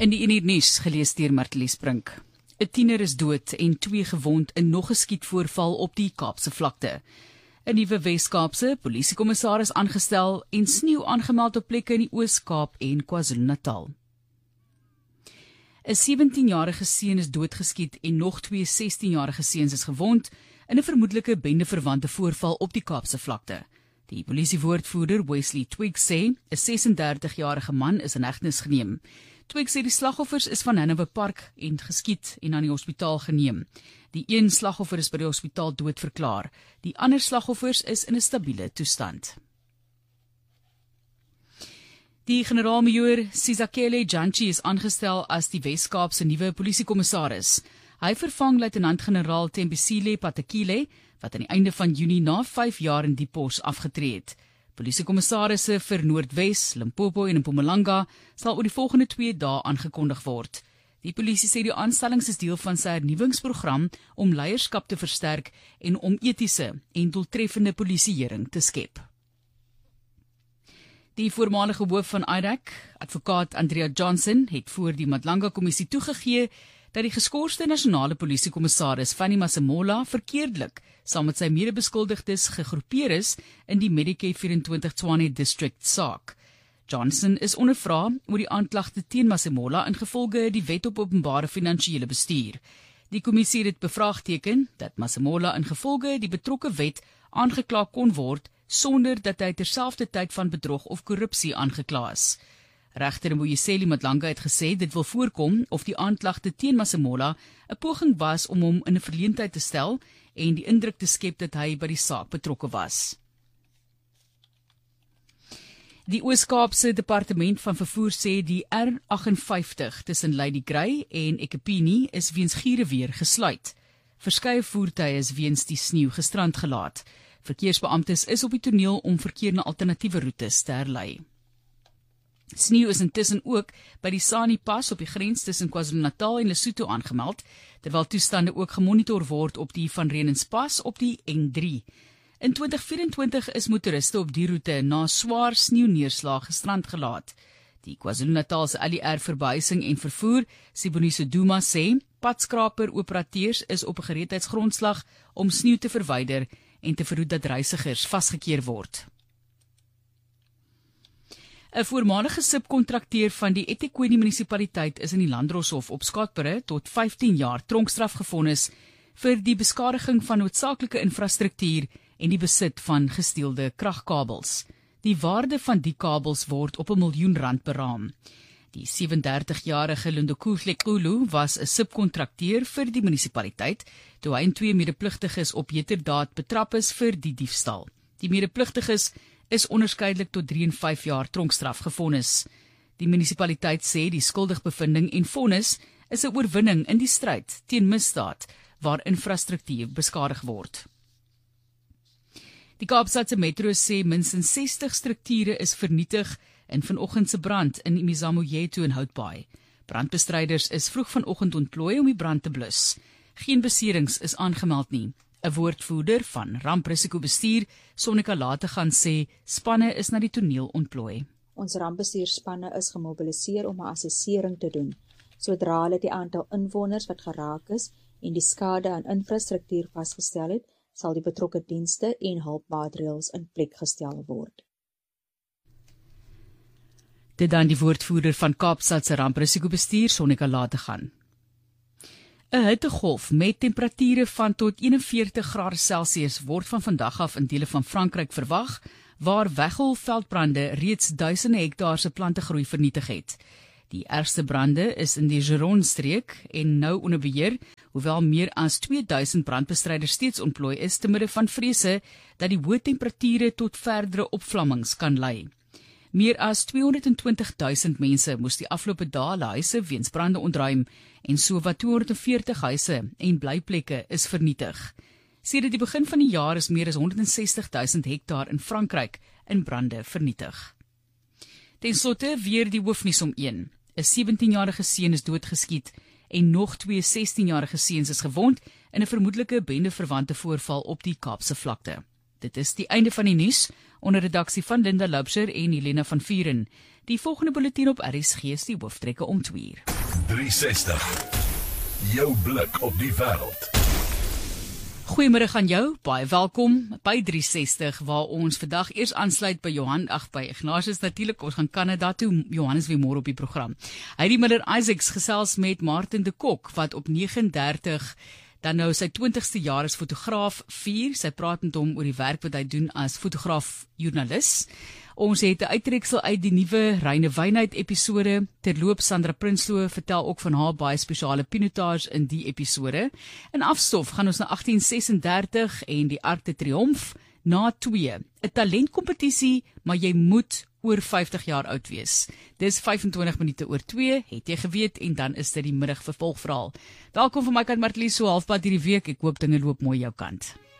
In die 1 uur nuus gelees deur Martelies Brink. 'n Tiener is dood en 2 gewond in nog 'n skietvoorval op die Kaapse vlakte. 'n Nuwe Wes-Kaapse polisiekommissaris aangestel en sneeu aangemeld op plekke in die Oos-Kaap en KwaZulu-Natal. 'n 17-jarige seun is doodgeskiet en nog 2 16-jarige seuns is gewond in 'n vermoedelike bendeverwante voorval op die Kaapse vlakte. Die polisiewoordvoerder Wesley Twiggs sê 'n 36-jarige man is in hegtenis geneem. Twiggs sê die slagoffers is van Hanover Park en geskiet en aan die hospitaal geneem. Die een slagoffer is by die hospitaal dood verklaar. Die ander slagoffers is in 'n stabiele toestand. Die generaal-majoor Sizakele Jantyi is aangestel as die Wes-Kaapse nuwe polisiekommissaris. Hy vervang luitenant-generaal Thembisile Patekile, wat aan die einde van Junie na 5 jaar in die pos afgetree het. Polisiekommissarisse vir Noordwes, Limpopo en Mpumalanga sal oor die volgende 2 dae aangekondig word. Die polisie sê die aanstellings is deel van sy hernuwingsprogram om leierskap te versterk en om etiese en doeltreffende polisieering te skep. Die voormalige hoof van IDAC, advokaat Andrea Johnson, het voor die Madlanga-kommissie toegegee dat die geskorste nasionale polisiekommissaris Fanny Masemola verkeerdelik saam met sy medebeskuldigdes gegroepeer is in die Medicaid 24 Tshwane District saak. Johnson is ondervra oor die aanklagte teen Masemola ingevolge die wet op openbare finansiële bestuur. Die kommissie het dit bevraagteken dat Masemola ingevolge die betrokke wet aangekla kon word sonder dat hy terselfdertyd van bedrog of korrupsie aangekla is. Regter Mboyiseli Madlanga het gesê dit wil voorkom of die aanklagte teen Masemola 'n poging was om hom in 'n verleentheid te stel en die indruk te skep dat hy by die saak betrokke was. Die Oos-Kaapse Departement van Vervoer sê die R58 tussen Lady Grey en Ekipini is weens giereweer gesluit. Verskeie voertuie is weens die sneeu gisterand gelaat. Verkeersbeamptes is op die toneel om verkeer na alternatiewe roetes te herlei. Sneeu is intussen ook by die Sani Pas op die grens tussen KwaZulu-Natal en Lesotho aangemeld, terwyl toestande ook gemonitor word op die Van Reenens Pas op die N3. In 2024 is motoriste op die roete na swaar sneeuneerslag gisterand gelaat. Die KwaZulu-Natalse ALR verbuising en vervoer, Siboniso Duma sê, padskraper-operateurs is op 'n gereedheidsgrondslag om sneeu te verwyder en te verhoed dat reisigers vasgekeer word. 'n Voormalige subkontrakteur van die eThekwini munisipaliteit is in die Landdroshof op Skatbere tot 15 jaar tronkstraf gevonnis vir die beskadiging van noodsaaklike infrastruktuur en die besit van gesteelde kragkabels. Die waarde van die kabels word op R1 miljoen beraam. Die 37-jarige Lindokuhle Kulu was 'n subkontrakteur vir die munisipaliteit toe hy en 2 medepligtiges op heterdaad betrap is vir die diefstal. Die medepligtiges is onderskeidelik tot 3 en 5 jaar tronkstraf gevonnis. Die munisipaliteit sê die skuldigbevinding en vonnis is 'n oorwinning in die stryd teen misdaad waar infrastruktuur beskadig word. Die Kaapstadse Metro sê minstens 60 strukture is vernietig in vanoggend se brand in Imizamo-Yetu en Houtbaai. Brandbestryders is vroeg vanoggend ontplooi om die brand te blus. Geen beserings is aangemeld nie. 'n Woordvoerder van ramprisikobestuur, Sonika Lategan, sê spanne is na die toneel ontplooi. Ons rampbestuurspanne is gemobiliseer om 'n assessering te doen. Sodra hulle die aantal inwoners wat geraak is en die skade aan infrastruktuur vasgestel het, sal die betrokke dienste en hulpmaatreëls in plek gestel word. Dit dan die woordvoerder van Kaapstadse ramprisikobestuur, Sonika Lategan. 'n Hittegolf met temperature van tot 41 grade Celsius word van vandag af in dele van Frankryk verwag, waar weggolfveldbrande reeds duisende hektaar se plantegroei vernietig het. Die ergste brande is in die Gironde-streek en nou onder beheer, hoewel meer as 2000 brandbestryders steeds ontplooi is te midde van vrese dat die hoë temperature tot verdere opvlammings kan lei. Meer as 220.000 mense moes die afgelope dae hulle huise weens brande ontruim en sowat 240 huise en blyplekke is vernietig. Sedert die begin van die jaar is meer as 160.000 hektaar in Frankryk in brande vernietig. Ten slotte weer die hoofnuus om 1. 'n 17-jarige seun is doodgeskiet en nog 2 16-jarige seuns is gewond in 'n vermoedelike bendeverwante voorval op die Kaapse vlakte. Dit is die einde van die nuus onder redaksie van Linda Loubser en Helena van Vuren. Die volgende bulletin op RSG is die hooftrekke om 2 uur. 360. Jou blik op die wêreld. Goeiemôre aan jou, baie welkom by 360 waar ons vandag eers aansluit by by Ignatius natuurlik, ons gaan Kanada toe, Johannes weer môre op die program. Heidi Miller-Isaacs gesels met Martin de Kok wat op 39 dan nou sy 20ste jaar as fotograaf vier. Sy praat met hom oor die werk wat hy doen as fotograaf-joernalis. Ons het 'n uittreksel uit die nuwe Reine Wynheid episode. Terloop Sandra Prinsloo vertel ook van haar baie spesiale pinotage in die episode. In afstof gaan ons na 1836 en die Arc de Triomphe na 2. 'n Talentkompetisie, maar jy moet oor 50 jaar oud wees. Dis 25 minute oor 2, het jy geweet, en dan is dit die middag vervolgverhaal. Welkom van my kant Martlies, so halfpad hierdie week. Ek hoop dinge loop mooi jou kant.